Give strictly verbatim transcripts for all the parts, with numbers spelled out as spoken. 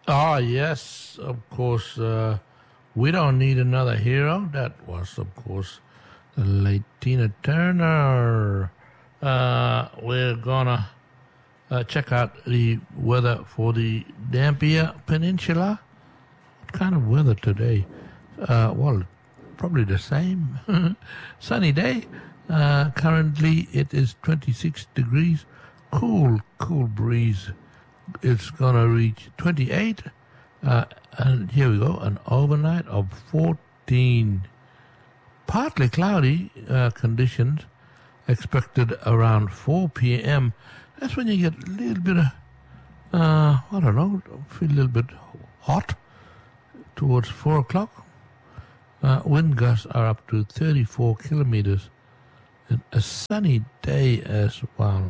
Ah, yes, of course. Uh, we don't need another hero. That was, of course, the late Tina Turner. Uh, we're gonna uh, check out the weather for the Dampier Peninsula. What kind of weather today? Uh, well, probably the same. Sunny day. Uh, currently, it is twenty-six degrees. Cool, cool breeze. It's going to reach twenty-eight. Uh, and here we go, an overnight of fourteen. Partly cloudy uh, conditions expected around four p.m. That's when you get a little bit of, uh, I don't know, feel a little bit hot towards four o'clock. Uh, wind gusts are up to thirty-four kilometers. And a sunny day as well.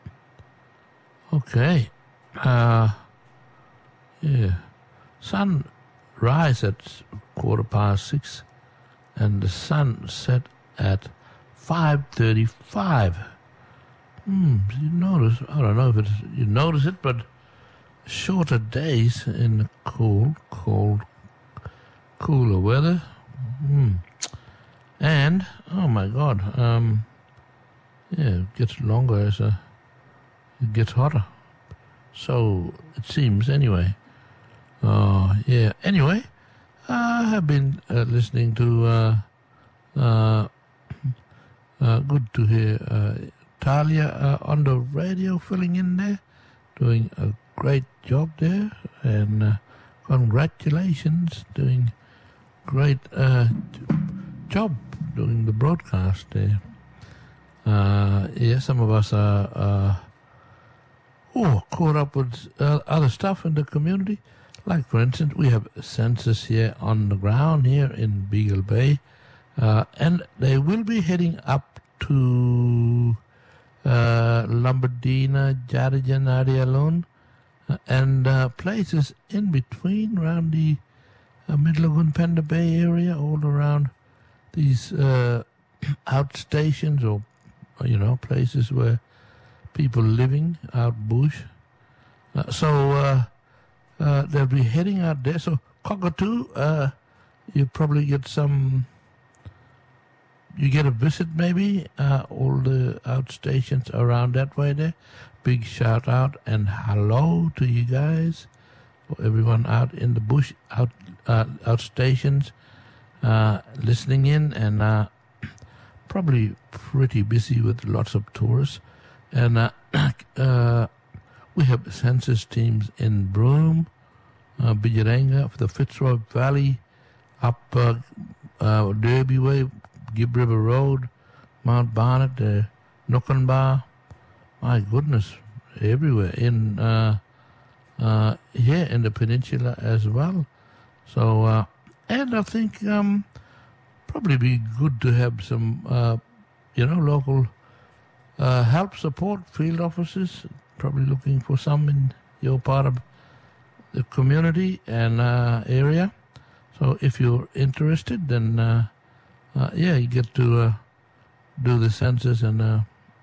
Okay. Uh, yeah. Sun rise at quarter past six, and the sun set at five thirty-five. Hmm. You notice? I don't know if it's, you notice it, but shorter days in the cool, cold, cooler weather. Hmm. And oh my God, um, yeah, it gets longer as a, it gets hotter. So it seems, anyway. Uh, yeah. Anyway, I have been uh, listening to. Uh, uh, uh, good to hear uh, Talia uh, on the radio, filling in there, doing a great job there, and uh, congratulations, doing great uh, job doing the broadcast there. Uh, yeah, some of us are. Uh, Oh, caught up with uh, other stuff in the community. Like, for instance, we have a census here on the ground here in Beagle Bay. Uh, and they will be heading up to uh, Lombardina, Jaraja, Nadialone, uh, and uh, places in between around the uh, Midlagoon, Pender Bay area, all around these uh, outstations or, you know, places where people living out bush. Uh, so uh, uh, they'll be heading out there. So Cockatoo, uh, you probably get some, you get a visit maybe, uh, all the outstations around that way there. Big shout out and hello to you guys, for everyone out in the bush, out uh, outstations, uh, listening in, and uh, probably pretty busy with lots of tourists. And uh, uh, we have census teams in Broome, uh, Bijaranga, for the Fitzroy Valley, up uh, uh, Derby Way, Gibb River Road, Mount Barnett, uh, Nookanbar. My goodness, everywhere in uh, uh, here in the peninsula as well. So, uh, and I think um, probably be good to have some, uh, you know, local. Uh, help, support, field officers, probably looking for some in your part of the community and uh, area. So if you're interested, then, uh, uh, yeah, you get to uh, do the census and, uh,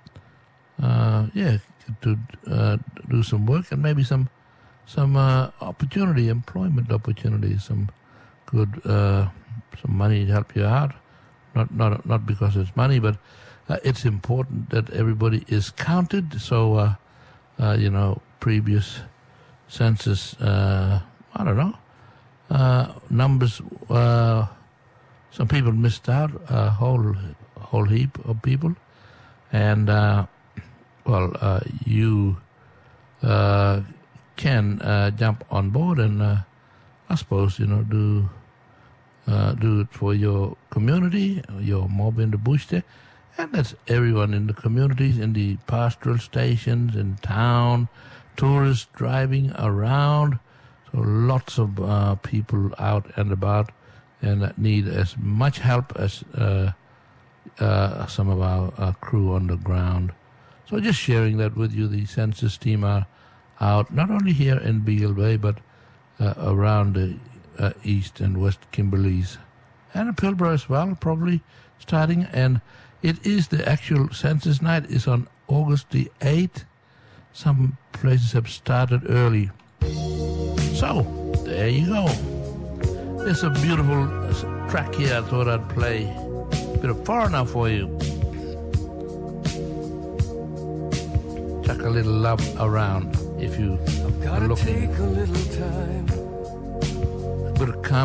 uh, yeah, get to uh, do some work and maybe some some uh, opportunity, employment opportunities, some good, uh, some money to help you out. Not, not, not because it's money, but Uh, it's important that everybody is counted. So, uh, uh, you know, previous census, uh, I don't know, uh, numbers, uh, some people missed out, a whole, whole heap of people. And, uh, well, uh, you uh, can uh, jump on board and, uh, I suppose, you know, do, uh, do it for your community, your mob in the bush there. And that's everyone in the communities, in the pastoral stations, in town, tourists driving around. So lots of uh, people out and about and need as much help as uh, uh, some of our uh, crew on the ground. So just sharing that with you. The census team are out, not only here in Beagle Bay, but uh, around the uh, East and West Kimberleys. And in Pilbara as well, probably starting. And it is the actual census night is on August the eighth. Some places have started early. So, There you go. It's a beautiful track here. I thought I'd play a bit of foreigner for you. Chuck a little love around if you I've are gotta looking. take a little time. A bit of